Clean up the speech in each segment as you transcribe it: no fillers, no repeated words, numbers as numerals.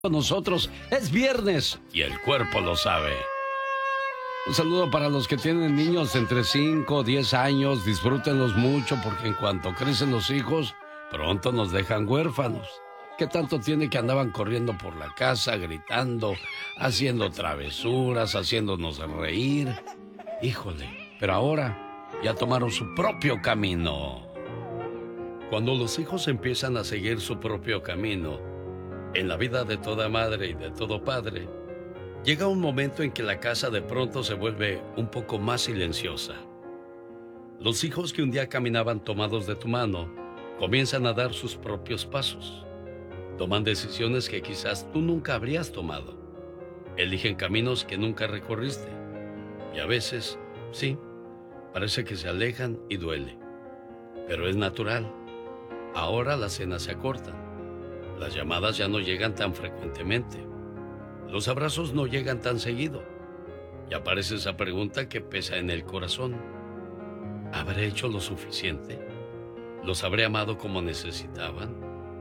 con nosotros. Es viernes y el cuerpo lo sabe. Un saludo para los que tienen niños entre 5 o 10 años. Disfrútenlos mucho porque en cuanto crecen los hijos, pronto nos dejan huérfanos. ¿Qué tanto tiene que andaban corriendo por la casa, gritando, haciendo travesuras, haciéndonos reír? Híjole, pero ahora ya tomaron su propio camino. Cuando los hijos empiezan a seguir su propio camino, en la vida de toda madre y de todo padre, llega un momento en que la casa de pronto se vuelve un poco más silenciosa. Los hijos que un día caminaban tomados de tu mano, comienzan a dar sus propios pasos. Toman decisiones que quizás tú nunca habrías tomado. Eligen caminos que nunca recorriste. Y a veces, sí, parece que se alejan y duele. Pero es natural. Ahora las cenas se acortan. Las llamadas ya no llegan tan frecuentemente. Los abrazos no llegan tan seguido. Y aparece esa pregunta que pesa en el corazón. ¿Habré hecho lo suficiente? ¿Los habré amado como necesitaban?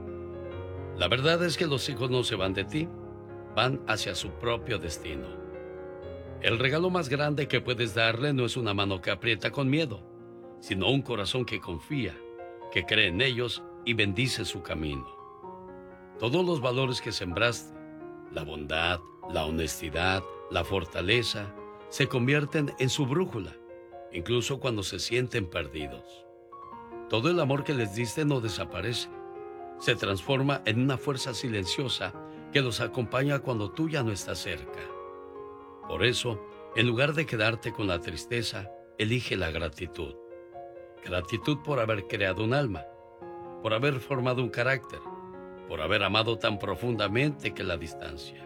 La verdad es que los hijos no se van de ti, van hacia su propio destino. El regalo más grande que puedes darle no es una mano que aprieta con miedo, sino un corazón que confía, que cree en ellos y bendice su camino. Todos los valores que sembraste, la bondad, la honestidad, la fortaleza, se convierten en su brújula, incluso cuando se sienten perdidos. Todo el amor que les diste no desaparece, se transforma en una fuerza silenciosa que los acompaña cuando tú ya no estás cerca. Por eso, en lugar de quedarte con la tristeza, elige la gratitud. Gratitud por haber creado un alma, por haber formado un carácter, por haber amado tan profundamente que la distancia.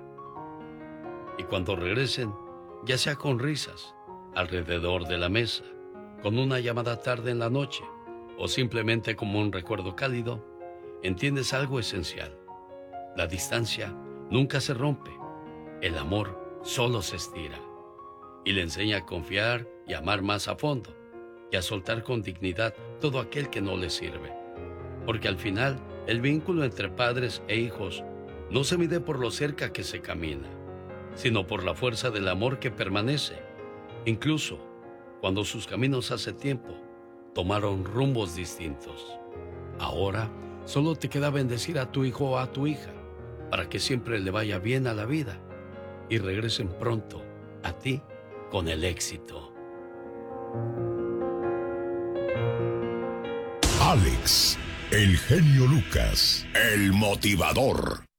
Y cuando regresen, ya sea con risas, alrededor de la mesa, con una llamada tarde en la noche, o simplemente como un recuerdo cálido, entiendes algo esencial. La distancia nunca se rompe, el amor solo se estira. Y le enseña a confiar y amar más a fondo, y a soltar con dignidad todo aquel que no le sirve. Porque al final, el vínculo entre padres e hijos no se mide por lo cerca que se camina, sino por la fuerza del amor que permanece, incluso cuando sus caminos hace tiempo tomaron rumbos distintos. Ahora solo te queda bendecir a tu hijo o a tu hija para que siempre le vaya bien a la vida y regresen pronto a ti con el éxito. Alex, el genio Lucas, el motivador.